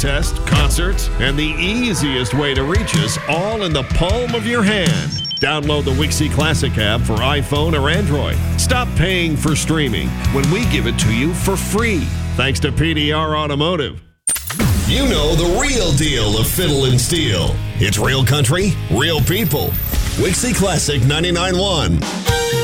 contest, concerts, and the easiest way to reach us all in the palm of your hand. Download the Wixie Classic app for iPhone or Android. Stop paying for streaming when we give it to you for free. Thanks to PDR Automotive. You know the real deal of Fiddle and Steel. It's real country, real people. Wixie Classic 99.1.